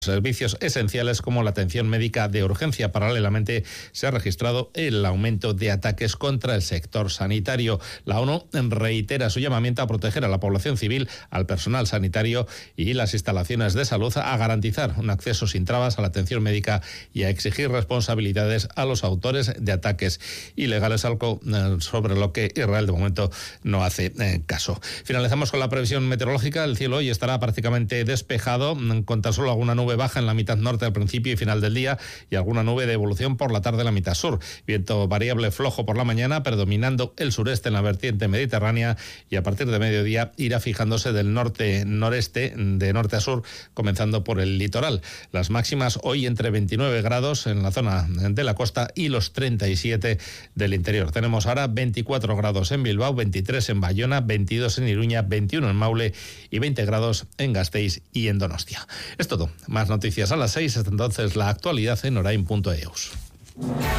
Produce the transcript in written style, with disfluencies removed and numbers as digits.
servicios esenciales como la atención médica de urgencia. Paralelamente, se ha registrado el aumento de ataques contra el sector sanitario. La ONU reitera su llamamiento a proteger a la población civil, al personal sanitario y las instalaciones de salud, a garantizar un acceso sin trabas a la atención médica y a exigir responsabilidades a los autores de ataques ilegales, algo sobre lo que Israel de momento no hace caso. Finalizamos con la previsión meteorológica. El cielo hoy estará prácticamente despejado, con tan solo alguna nube baja en la mitad norte al principio y final del día y alguna nube de evolución por la tarde en la mitad sur. Viento variable flojo por la mañana, predominando el sureste en la vertiente mediterránea, y a partir de mediodía irá fijándose del norte-noreste, de norte a sur, comenzando por el litoral. Las máximas hoy entre 29 grados en la zona de la costa y los 37 del interior. Tenemos ahora 24 grados en Bilbao, 23 en Bayona, 22 en Iruña, 21 en Maule y 20 grados en Gasteiz y en Donostia. Es todo. Más noticias a las 6. Hasta entonces, la actualidad en orain.eus.